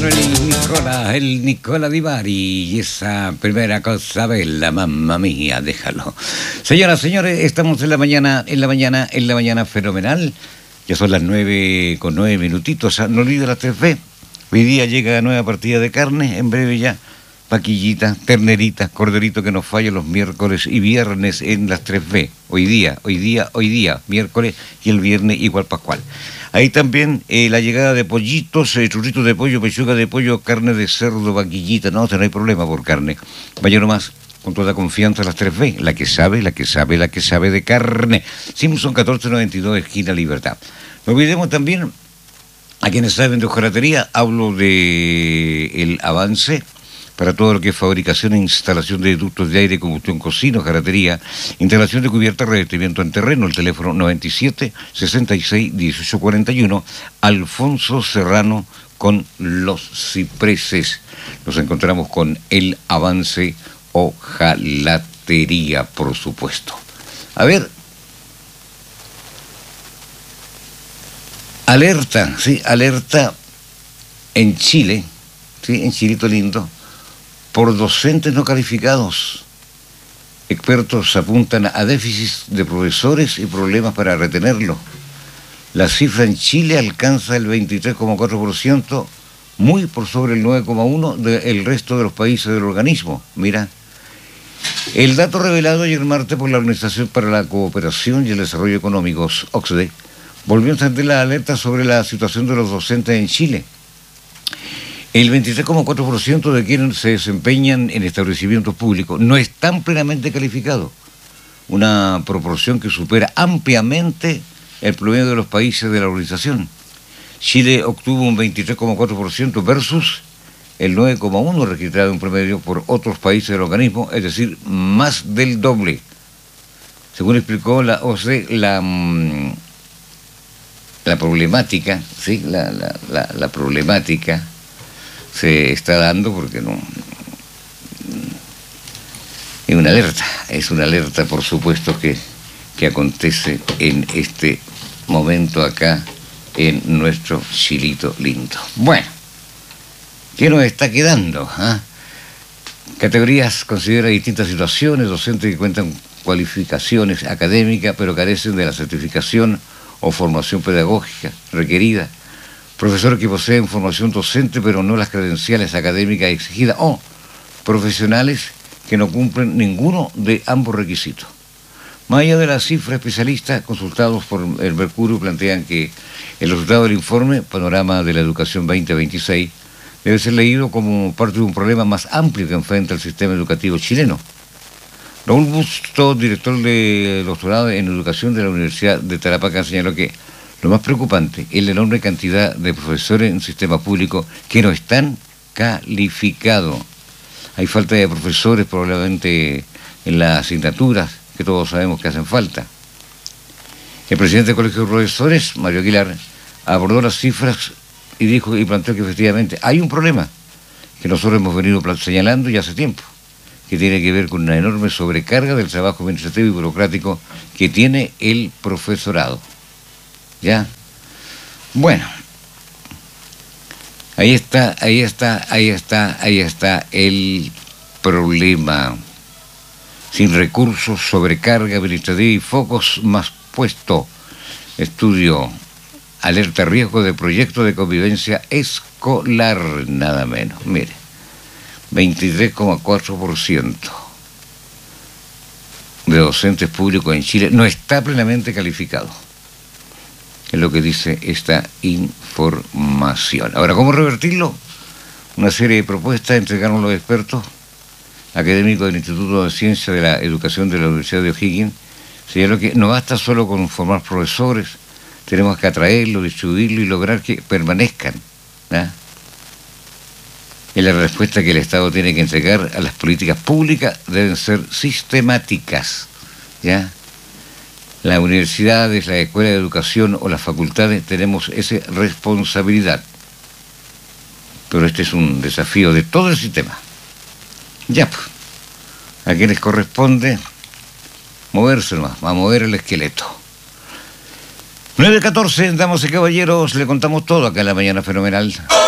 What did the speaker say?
el Nicola Di Bari y esa primera cosa bella, mamma mía, déjalo. Señoras, señores, estamos en la mañana fenomenal. Ya son las 9:09. No olvide las 3B. Hoy día llega nueva partida de carne, en breve ya. Vaquillita, ternerita, corderito que nos falla los miércoles y viernes en las 3B. Hoy día, miércoles y el viernes igual pascual. Ahí también la llegada de pollitos, churritos de pollo, pechuga de pollo, carne de cerdo, vaquillita. No hay problema por carne. Vaya nomás, con toda confianza a las 3B. La que sabe de carne. Simpson 1492, esquina Libertad. No olvidemos también, a quienes saben de hojalatería, hablo de el Avance, para todo lo que es fabricación e instalación de ductos de aire, combustión, cocina, hojalatería, instalación de cubierta, revestimiento en terreno. El teléfono 97 66 18 41, Alfonso Serrano con Los Cipreses. Nos encontramos con el Avance Hojalatería, por supuesto. A ver, alerta en Chile, ¿sí? En Chilito Lindo, por docentes no calificados. Expertos apuntan a déficits de profesores y problemas para retenerlos. La cifra en Chile alcanza el 23,4%, muy por sobre el 9,1% del resto de los países del organismo. Mira, el dato revelado ayer martes por la Organización para la Cooperación y el Desarrollo Económicos, OCDE, volvió a encender la alerta sobre la situación de los docentes en Chile. El 23,4% de quienes se desempeñan en establecimientos públicos no están plenamente calificados, una proporción que supera ampliamente el promedio de los países de la organización. Chile obtuvo un 23,4% versus el 9,1% registrado en promedio por otros países del organismo, es decir, más del doble. Según explicó la OCDE, la problemática, ¿sí? La problemática se está dando porque no es una alerta por supuesto que acontece en este momento acá en nuestro Chilito Lindo. Bueno, ¿qué nos está quedando? Categorías considera distintas situaciones, docentes que cuentan cualificaciones académicas pero carecen de la certificación o formación pedagógica requerida, profesores que poseen formación docente pero no las credenciales académicas exigidas, o profesionales que no cumplen ninguno de ambos requisitos. Más allá de la cifra, especialistas consultados por el Mercurio plantean que el resultado del informe Panorama de la Educación 2026 debe ser leído como parte de un problema más amplio que enfrenta el sistema educativo chileno. Raúl Busto, director de doctorado en Educación de la Universidad de Tarapacá, señaló que lo más preocupante es la enorme cantidad de profesores en el sistema público que no están calificados. Hay falta de profesores probablemente en las asignaturas que todos sabemos que hacen falta. El presidente del Colegio de Profesores, Mario Aguilar, abordó las cifras y planteó que efectivamente hay un problema que nosotros hemos venido señalando ya hace tiempo, que tiene que ver con una enorme sobrecarga del trabajo administrativo y burocrático que tiene el profesorado. ¿Ya? Bueno, ahí está el problema. Sin recursos, sobrecarga administrativa y focos más puesto. Estudio, alerta riesgo de proyecto de convivencia escolar, nada menos. Mire, 23,4% de docentes públicos en Chile no está plenamente calificado. Es lo que dice esta información. Ahora, ¿cómo revertirlo? Una serie de propuestas entregaron los expertos académicos del Instituto de Ciencia de la Educación de la Universidad de O'Higgins. Señaló que no basta solo con formar profesores, tenemos que atraerlos, distribuirlos y lograr que permanezcan. Y la respuesta que el Estado tiene que entregar a las políticas públicas deben ser sistemáticas. ¿Ya? Las universidades, las escuelas de educación o las facultades tenemos esa responsabilidad. Pero este es un desafío de todo el sistema. Ya, pues, a quienes corresponde moverse nomás, a mover el esqueleto. 9:14, damas y caballeros, le contamos todo acá en la mañana fenomenal.